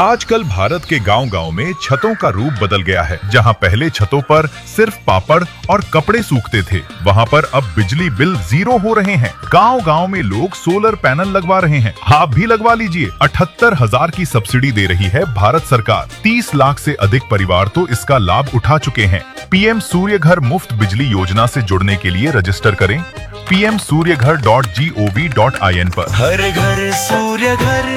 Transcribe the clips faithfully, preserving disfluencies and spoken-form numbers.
आजकल भारत के गांव-गांव में छतों का रूप बदल गया है। जहां पहले छतों पर सिर्फ पापड़ और कपड़े सूखते थे, वहां पर अब बिजली बिल जीरो हो रहे हैं। गांव-गांव में लोग सोलर पैनल लगवा रहे हैं। आप भी लगवा लीजिए। अठहत्तर हजार की सब्सिडी दे रही है भारत सरकार। तीस लाख से अधिक परिवार तो इसका लाभ उठा चुके हैं। पीएम सूर्य घर मुफ्त बिजली योजना से जुड़ने के लिए रजिस्टर करें पी एम सूर्य घर dot G O V dot I N पर। हर घर सूर्य घर।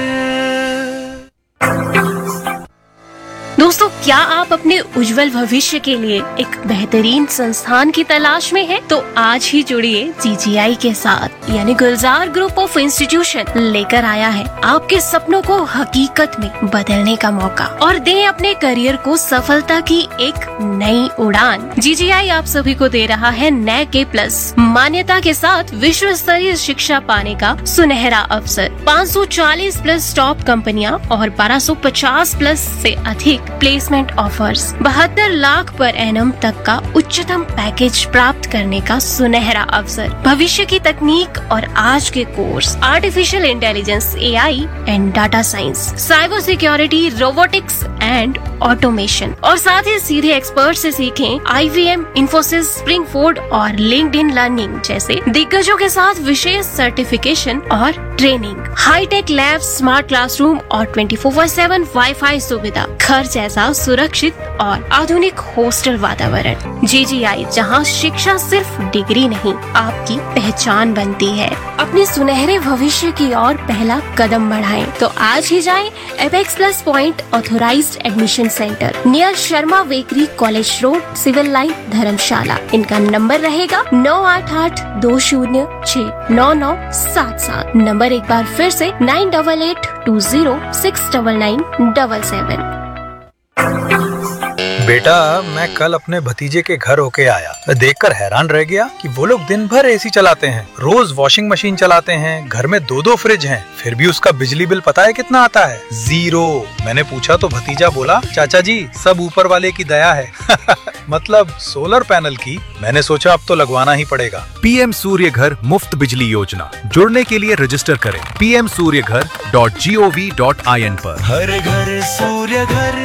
दोस्तों, क्या आप अपने उज्जवल भविष्य के लिए एक बेहतरीन संस्थान की तलाश में हैं? तो आज ही जुड़िए जी जी आई के साथ। यानी गुलजार ग्रुप ऑफ इंस्टीट्यूशन लेकर आया है आपके सपनों को हकीकत में बदलने का मौका और दें अपने करियर को सफलता की एक नई उड़ान। जी जी आई आप सभी को दे रहा है नैक ए प्लस मान्यता के साथ विश्व स्तरीय शिक्षा पाने का सुनहरा अवसर। पाँच सौ चालीस प्लस टॉप कंपनियां और बारह सौ पचास प्लस से अधिक प्लेसमेंट ऑफर्स, बहत्तर लाख पर एनम तक का उच्चतम पैकेज प्राप्त करने का सुनहरा अवसर। भविष्य की तकनीक और आज के course artificial intelligence, A I and data science, cyber security, robotics and automation और साथ ही सीधे एक्सपर्ट से सीखें आई वी एम, इन्फोसिस, स्प्रिंगफोर्ड और लिंक्डइन लर्निंग जैसे दिग्गजों के साथ विशेष सर्टिफिकेशन और training, hi tech lab, smart classroom और twenty four by seven wifi सुविधा, घर जैसा सुरक्षित और आधुनिक हॉस्टल वातावरण। जी जी आई, जहां शिक्षा सिर्फ डिग्री नहीं आपकी पहचान बनती है। अपने सुनहरे भविष्य की ओर पहला कदम बढ़ाएं तो आज ही जाएं apex plus point authorised admission centre near Sharma bakery, college road, civil line, धर्मशाला। इनका नंबर रहेगा नौ आठ आठ दो शून्य छह नौ नौ सात सात। नंबर एक बार फिर से nine double eight to zero six double nine double seven. बेटा, मैं कल अपने भतीजे के घर होके आया। मैं देखकर हैरान रह गया कि वो लोग दिन भर एसी चलाते हैं, रोज वॉशिंग मशीन चलाते हैं, घर में दो दो फ्रिज हैं, फिर भी उसका बिजली बिल पता है कितना आता है? जीरो। मैंने पूछा तो भतीजा बोला, चाचा जी सब ऊपर वाले की दया है। मतलब सोलर पैनल की। मैंने सोचा अब तो लगवाना ही पड़ेगा। पीएम सूर्य घर मुफ्त बिजली योजना। जुड़ने के लिए रजिस्टर करें पी एम सूर्य घर dot G O V dot I N पर। हर घर सूर्य घर।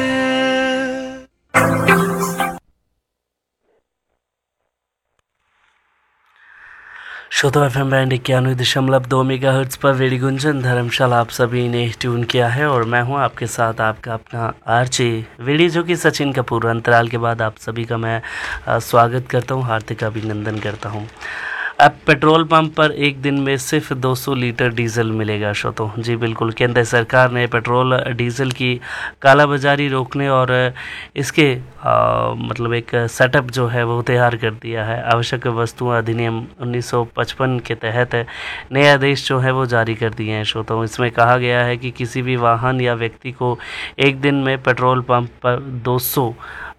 श्रोता एफ एम बैंड इक्यानवे दशमलव दो मेगा हर्ट्ज पर रेडियो गुंजन धर्मशाला आप सभी ने ट्यून किया है और मैं हूं आपके साथ आपका अपना आरजे वेडी, जो कि सचिन कपूर। अंतराल के बाद आप सभी का मैं स्वागत करता हूं, हार्दिक अभिनंदन करता हूं। अब पेट्रोल पंप पर एक दिन में सिर्फ दो सौ लीटर डीजल मिलेगा श्रोतों। जी बिल्कुल, केंद्र सरकार ने पेट्रोल डीजल की कालाबाजारी रोकने और इसके आ, मतलब एक सेटअप जो है वो तैयार कर दिया है। आवश्यक वस्तुओं अधिनियम उन्नीस सौ पचपन के तहत नए आदेश जो है वो जारी कर दिए हैं श्रोतों। इसमें कहा गया है कि किसी भी वाहन या व्यक्ति को एक दिन में पेट्रोल पंप पर दो सौ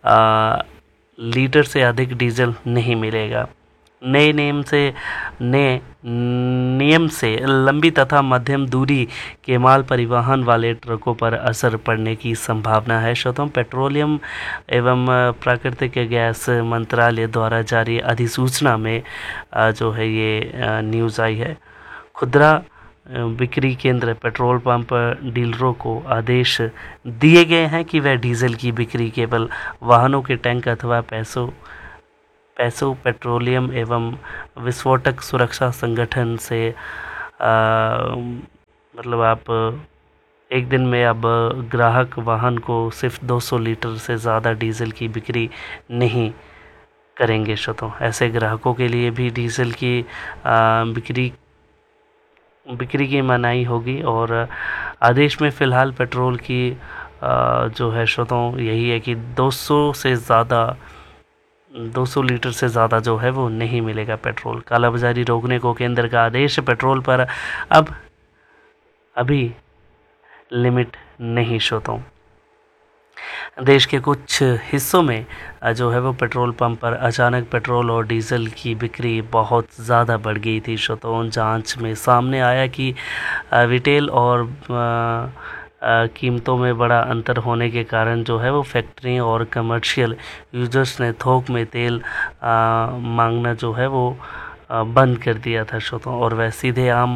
लीटर से अधिक डीजल नहीं मिलेगा। नए नियम से नए नियम से लंबी तथा मध्यम दूरी के माल परिवहन वाले ट्रकों पर असर पड़ने की संभावना है श्रोतों। पेट्रोलियम एवं प्राकृतिक गैस मंत्रालय द्वारा जारी अधिसूचना में जो है ये न्यूज़ आई है। खुदरा बिक्री केंद्र पेट्रोल पंप डीलरों को आदेश दिए गए हैं कि वह डीजल की बिक्री केवल वाहनों के टैंक अथवा पैसों पैसों पेट्रोलियम एवं विस्फोटक सुरक्षा संगठन से आ, मतलब आप एक दिन में अब ग्राहक वाहन को सिर्फ दो सौ लीटर से ज़्यादा डीजल की बिक्री नहीं करेंगे श्रोतों। ऐसे ग्राहकों के लिए भी डीजल की आ, बिक्री बिक्री की मनाही होगी और आदेश में फ़िलहाल पेट्रोल की आ, जो है श्रोतों यही है कि दो सौ से ज़्यादा दो सौ लीटर से ज़्यादा जो है वो नहीं मिलेगा पेट्रोल। कालाबाजारी रोकने को केंद्र का आदेश, पेट्रोल पर अब अभी लिमिट नहीं श्रोतों। देश के कुछ हिस्सों में जो है वो पेट्रोल पंप पर अचानक पेट्रोल और डीजल की बिक्री बहुत ज़्यादा बढ़ गई थी श्रोतों। जांच में सामने आया कि रिटेल और कीमतों में बड़ा अंतर होने के कारण जो है वो फैक्ट्री और कमर्शियल यूजर्स ने थोक में तेल आ, मांगना जो है वो आ, बंद कर दिया था श्रोतों और वह सीधे आम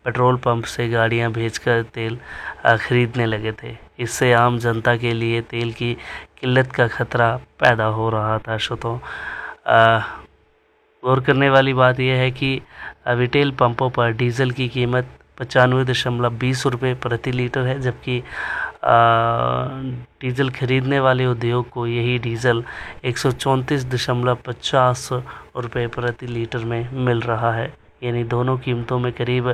पेट्रोल पंप से गाड़ियां भेजकर तेल अ, खरीदने लगे थे। इससे आम जनता के लिए तेल की किल्लत का खतरा पैदा हो रहा था। श्रोतों, अ, गौर करने वाली बात यह है कि अ, रिटेल पंपों पर डीजल की कीमत पचानवे दशमलव बीस रुपये प्रति लीटर है, जबकि अ, डीजल खरीदने वाले उद्योग को यही डीजल एक सौ चौंतीस दशमलव पचास रुपये प्रति लीटर में मिल रहा है। यानी दोनों कीमतों में करीब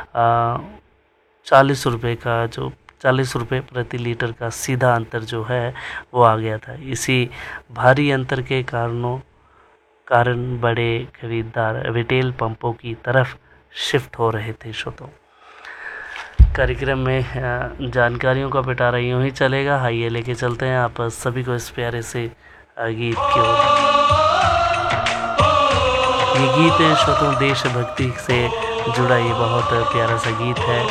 चालीस रुपये का जो चालीस रुपये प्रति लीटर का सीधा अंतर जो है वो आ गया था। इसी भारी अंतर के कारणों कारण बड़े खरीदार रिटेल पंपों की तरफ शिफ्ट हो रहे थे। श्रोतों, कार्यक्रम में अ, जानकारियों का पिटारा यूं ही चलेगा। आइए लेके चलते हैं आप सभी को इस प्यारे से अ, गीत की ओर। ये गीत है श्रोतों देशभक्ति से जुड़ा, ये बहुत प्यारा सा गीत है।